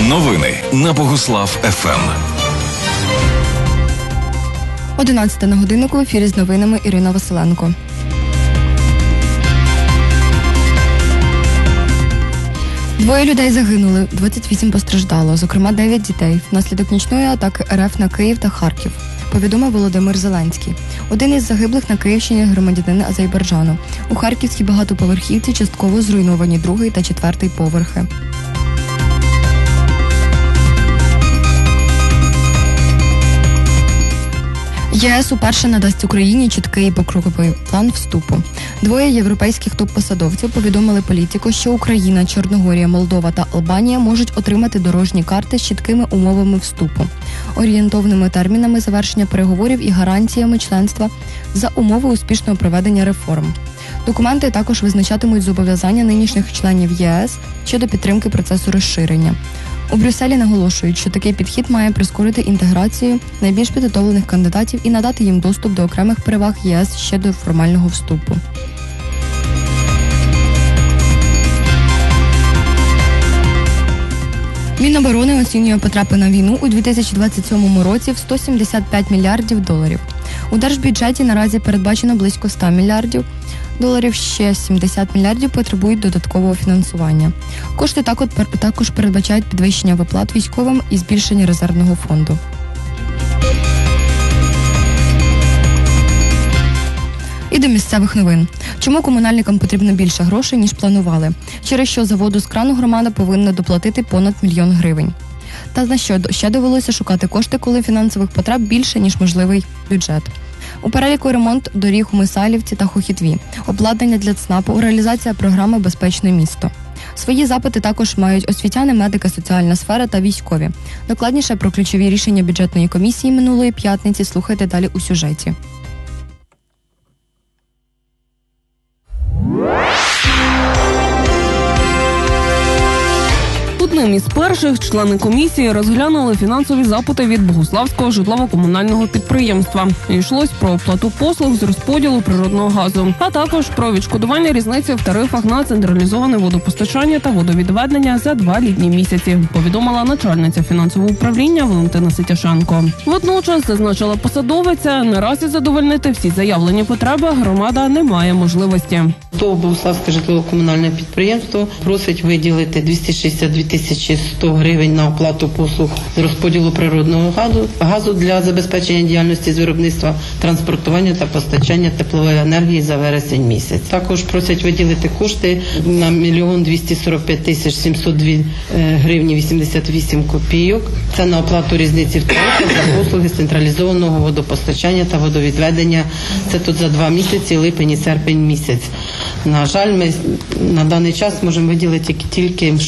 Новини на Богуслав ФМ. 11 на годиннику, в ефірі з новинами Ірина Василенко. Двоє людей загинули, 28 постраждало, зокрема 9 дітей, внаслідок нічної атаки РФ на Київ та Харків, повідомив Володимир Зеленський. Один із загиблих на Київщині громадянин Азербайджану. У харківській багатоповерхівці частково зруйновані другий та четвертий поверхи. ЄС уперше надасть Україні чіткий покроковий план вступу. Двоє європейських топ-посадовців повідомили політику, що Україна, Чорногорія, Молдова та Албанія можуть отримати дорожні карти з чіткими умовами вступу, орієнтовними термінами завершення переговорів і гарантіями членства за умови успішного проведення реформ. Документи також визначатимуть зобов'язання нинішніх членів ЄС щодо підтримки процесу розширення. У Брюсселі наголошують, що такий підхід має прискорити інтеграцію найбільш підготовлених кандидатів і надати їм доступ до окремих переваг ЄС ще до формального вступу. Міноборони оцінює потреби на війну у 2027 році в 175 мільярдів доларів. У держбюджеті наразі передбачено близько 100 мільярдів доларів, ще 70 мільярдів потребують додаткового фінансування. Кошти також передбачають підвищення виплат військовим і збільшення резервного фонду. І до місцевих новин. Чому комунальникам потрібно більше грошей, ніж планували? Через що за воду з крану громада повинна доплатити понад 1 мільйон гривень. Та на що ще довелося шукати кошти, коли фінансових потреб більше, ніж можливий бюджет. У переліку ремонт доріг у Мисайлівці та Хохітві, обладнання для ЦНАПу, реалізація програми «Безпечне місто». Свої запити також мають освітяни, медики, соціальна сфера та військові. Докладніше про ключові рішення бюджетної комісії минулої п'ятниці слухайте далі у сюжеті. Одним із перших члени комісії розглянули фінансові запити від Богуславського житлово-комунального підприємства. Йшлось про оплату послуг з розподілу природного газу, а також про відшкодування різниці в тарифах на централізоване водопостачання та водовідведення за 2 літні місяці, повідомила начальниця фінансового управління Валентина Ситяшенко. Водночас, зазначила посадовиця, наразі задовольнити всі заявлені потреби громада не має можливості. Богуславське житлово-комунальне підприємство просить виділити 262 100 гривень на оплату послуг з розподілу природного газу для забезпечення діяльності з виробництва, транспортування та постачання теплової енергії за вересень місяць. Також просять виділити кошти на 1 245 702 гривні 88 копійок. Це на оплату різниці в тарифах за послуги з централізованого водопостачання та водовідведення. Це тут за 2 місяці, липень і серпень місяць. На жаль, ми на даний час можемо виділити тільки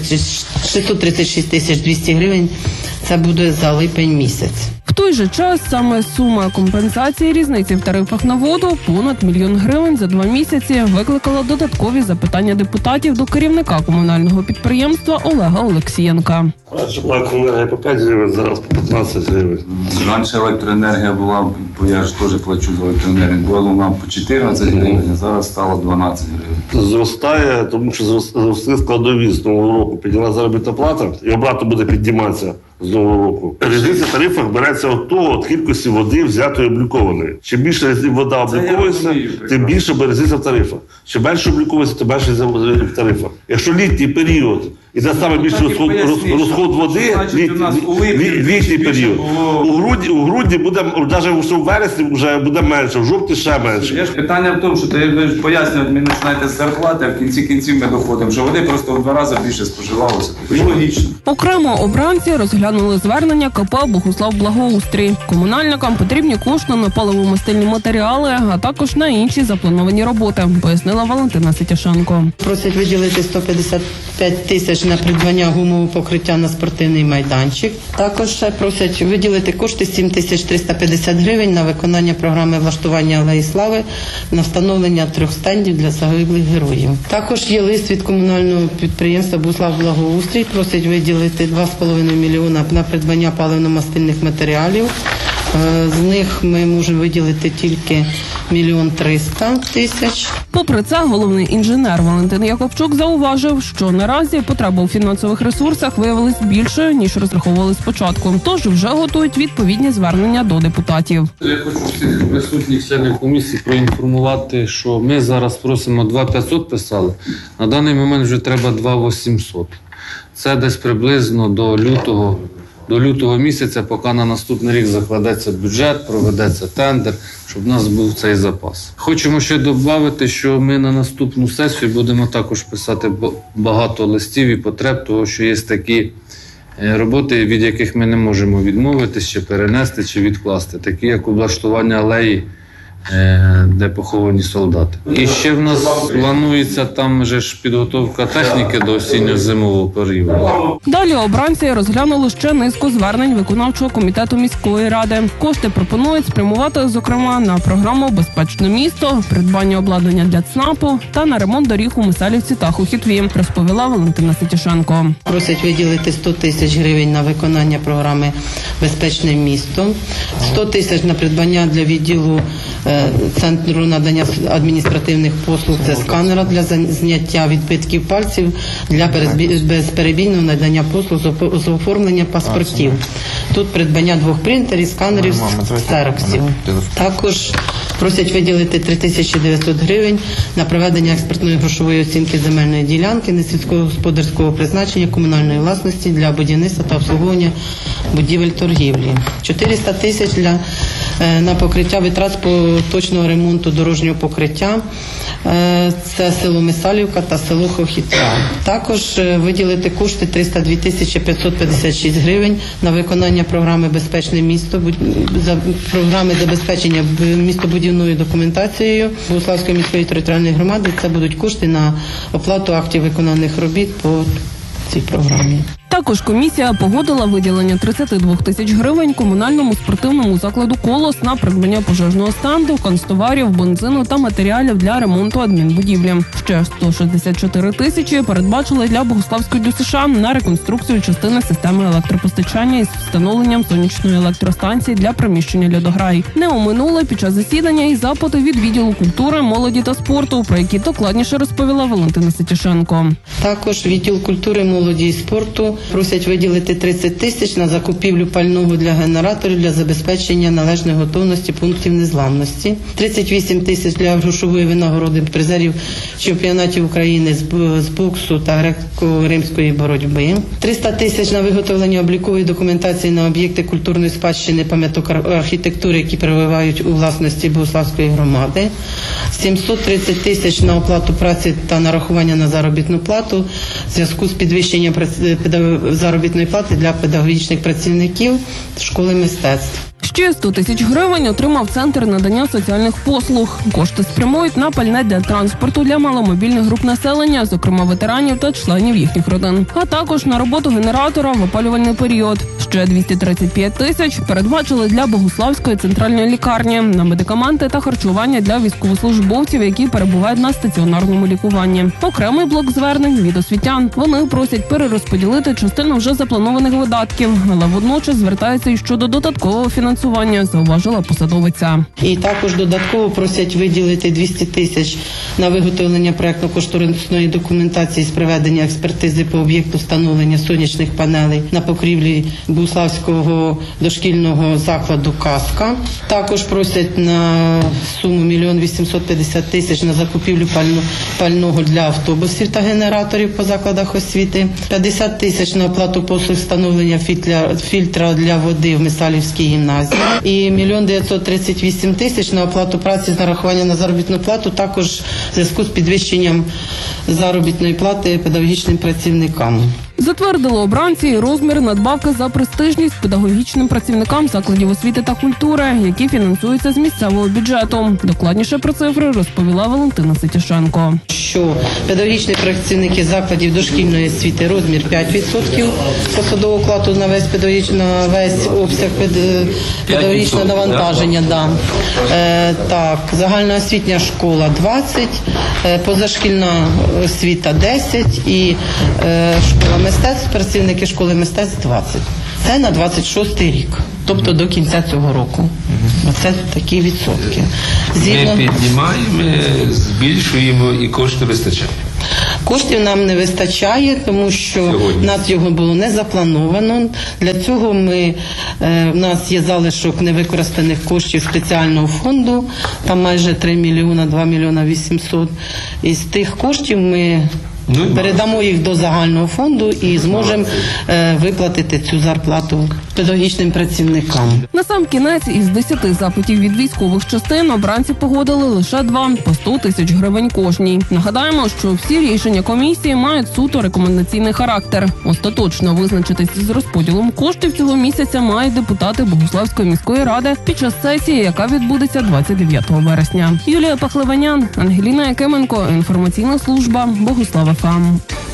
636 200 гривень. Це буде за липень місяць. В той же час саме сума компенсації різниці в тарифах на воду понад 1 мільйон гривень за 2 місяці викликала додаткові запитання депутатів до керівника комунального підприємства Олега Олексієнка. Електроенергія по 5 гривень, зараз по 15 гривень. Раніше електроенергія була, бо я ж теж плачу за електроенергію, була вона по 14 гривень, а зараз стало 12 гривень. Зростає, тому що зросли складові з нового року. Підняла заробітна плата і обратно буде підніматися з нового року. Різниця в тарифах береться від кількості води взятої облікованої. Чим більше вода обліковується, тим більше буде різниця в тарифах. Чим менше обліковується, тим менше в тарифах. Якщо літній період і це саме більше розход води, літній період. У грудні буде, навіть у вересні вже буде менше, в жовтні ще менше. Питання в тому, що ви пояснюєте, ми починаєте з зарплати, а в кінці кінців ми доходимо, що води просто в 2 рази більше споживалося. І логічно. Окремо обранці розглянули звернення КП «Богуслав-Благоустрій». Комунальникам потрібні кошти на паливомастильні матеріали, а також на інші заплановані роботи, пояснила Валентина Ситяшенко. Просять виділити 155 тисяч на придбання гумового покриття на спортивний майданчик. Також просять виділити кошти 7350 гривень на виконання програми влаштування Алеї Слави на встановлення 3 стендів для загиблих героїв. Також є лист від комунального підприємства «Богуслав-Благоустрій». Просять виділити 2,5 мільйона на придбання паливно-мастильних матеріалів. З них ми можемо виділити тільки 1 300 000 тисяч. Попри це, головний інженер Валентин Якобчук зауважив, що наразі потреба у фінансових ресурсах виявилась більшою, ніж розраховували спочатку. Тож вже готують відповідні звернення до депутатів. Я хочу всіх присутніх членів комісії проінформувати, що ми зараз просимо 2500 писали, на даний момент вже треба 2800. Це десь приблизно до лютого місяця, поки на наступний рік закладеться бюджет, проведеться тендер, щоб в нас був цей запас. Хочемо ще додати, що ми на наступну сесію будемо також писати багато листів і потреб, того, що є такі роботи, від яких ми не можемо відмовитися, чи перенести, чи відкласти, такі як облаштування алеї, де поховані солдати. І ще в нас планується там же ж підготовка техніки до осінньо-зимового періоду. Далі обранці розглянули ще низку звернень виконавчого комітету міської ради. Кошти пропонують спрямувати, зокрема, на програму «Безпечне місто», придбання обладнання для ЦНАПу та на ремонт доріг у Мисалівці та Хухітві, розповіла Валентина Сетішенко. Просять виділити 100 тисяч гривень на виконання програми «Безпечне місто», 100 тисяч на придбання для відділу Центру надання адміністративних послуг, це сканера для зняття відбитків пальців для безперебійного надання послуг з оформлення паспортів. Тут придбання 2 принтерів, сканерів, ксероксів. Також просять виділити 3900 гривень на проведення експертної грошової оцінки земельної ділянки несільськогосподарського призначення комунальної власності для будівництва та обслуговування будівель торгівлі. 400 тисяч на покриття витрат з поточного ремонту дорожнього покриття. Це село Мисалівка та село Хохітва. Також виділити кошти 302 556 гривень на виконання програми «Безпечне місто», програми забезпечення містобудівною документацією Богуславської міської територіальної громади. Це будуть кошти на оплату актів виконаних робіт по цій програмі. Також комісія погодила виділення 32 тисяч гривень комунальному спортивному закладу «Колос» на придбання пожежного стенду, канцтоварів, бензину та матеріалів для ремонту адмінбудівлі. Ще 164 тисячі передбачили для Богуславської ДЮСШ на реконструкцію частини системи електропостачання із встановленням сонячної електростанції для приміщення «Льодограй». Не оминули під час засідання і запити від відділу культури, молоді та спорту, про які докладніше розповіла Валентина Сетішенко. Також відділ культури, молоді і спорту просять виділити 30 тисяч на закупівлю пального для генераторів для забезпечення належної готовності пунктів незламності, 38 тисяч для грошової винагороди призерів чемпіонатів України з боксу та греко-римської боротьби, 300 тисяч на виготовлення облікової документації на об'єкти культурної спадщини, пам'яток архітектури, які перебувають у власності Богуславської громади, 730 тисяч на оплату праці та нарахування на заробітну плату в зв'язку з підвищенням заробітної плати для педагогічних працівників школи мистецтв. Ще 100 тисяч гривень отримав Центр надання соціальних послуг. Кошти спрямують на пальне для транспорту для маломобільних груп населення, зокрема ветеранів та членів їхніх родин, а також на роботу генератора в опалювальний період. Ще 235 тисяч передбачили для Богуславської центральної лікарні на медикаменти та харчування для військовослужбовців, які перебувають на стаціонарному лікуванні. Окремий блок звернень від освітян. Вони просять перерозподілити частину вже запланованих видатків, але водночас звертаються і щодо додаткового фінансування, зауважила посадовиця. І також додатково просять виділити 200 тисяч на виготовлення проектно-кошторисної документації з проведення експертизи по об'єкту встановлення сонячних панелей на покрівлі Богуславського дошкільного закладу «Казка». Також просять на суму 1 850 000 тисяч на закупівлю пального для автобусів та генераторів по закладах освіти, 50 тисяч на оплату послуг встановлення фільтра для води в Мисалівській гімназії і 1 938 000 тисяч на оплату праці з нарахування на заробітну плату, також в зв'язку з підвищенням заробітної плати педагогічним працівникам. Затвердили обранці розмір надбавки за престижність педагогічним працівникам закладів освіти та культури, які фінансуються з місцевого бюджету. Докладніше про цифри розповіла Валентина Сетішенко. Що педагогічні працівники закладів дошкільної освіти розмір 5% посадового окладу на весь обсяг педагогічного навантаження. Да. Так, загальноосвітня школа 20%, позашкільна освіта 10% і школа мистецтв, працівники школи мистецтв 20%. Це на 26-й рік, тобто до кінця цього року. Оце такі відсотки. Ми піднімаємо, збільшуємо і кошти вистачає. Коштів нам не вистачає, тому що в нас його було не заплановано. Для цього в нас є залишок невикористаних коштів спеціального фонду, там майже 3 мільйона, 2 мільйона 800. Із тих коштів ми передамо їх до загального фонду і зможемо виплатити цю зарплату педагогічним працівникам. Насамкінець, із 10 запитів від військових частин обранці погодили лише 2 по 100 тисяч гривень кожній. Нагадаємо, що всі рішення комісії мають суто рекомендаційний характер. Остаточно визначитись з розподілом коштів цього місяця мають депутати Богуславської міської ради під час сесії, яка відбудеться 29 вересня. Юлія Пахлеванян, Ангеліна Якименко, інформаційна служба Богуслав ФМ.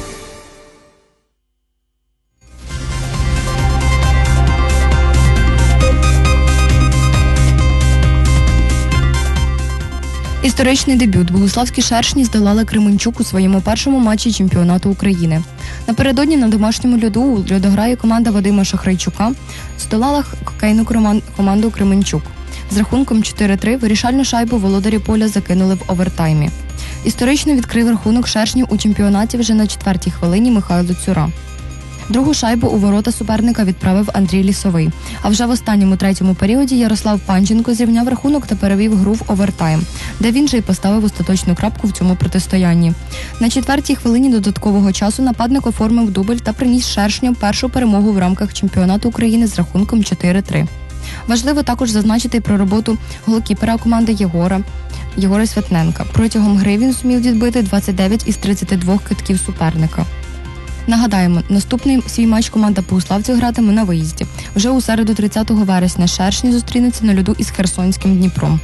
Історичний дебют. Богуславські шершні здолали Кременчук у своєму першому матчі чемпіонату України. Напередодні на домашньому льоду у льодограї команда Вадима Шахрайчука здолала хокейну команду Кременчук. З рахунком 4-3 вирішальну шайбу володарі поля закинули в овертаймі. Історично відкрив рахунок шершнів у чемпіонаті вже на 4-й хвилині Михайло Цюра. Другу шайбу у ворота суперника відправив Андрій Лісовий. А вже в останньому третьому періоді Ярослав Панченко зрівняв рахунок та перевів гру в овертайм, де він же й поставив остаточну крапку в цьому протистоянні. На 4-й хвилині додаткового часу нападник оформив дубль та приніс шершням першу перемогу в рамках чемпіонату України з рахунком 4-3. Важливо також зазначити про роботу голкіпера команди Єгора Святненка. Протягом гри він зумів відбити 29 із 32 китків суперника. Нагадаємо, наступний свій матч команда богуславців гратиме на виїзді. Вже у середу 30 вересня шершні зустрінуться на льоду із Херсонським Дніпром.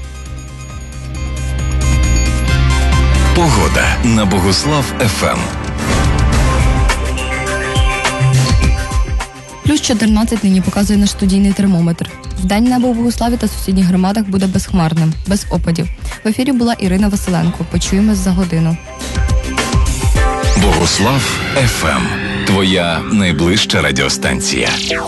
Погода на Богуслав ФМ. Плюс 14 нині показує наш студійний термометр. Вдень небо у Богуславі та сусідніх громадах буде безхмарним, без опадів. В ефірі була Ірина Василенко. Почуємось за годину. Богуслав ФМ. Твоя найближча радіостанція.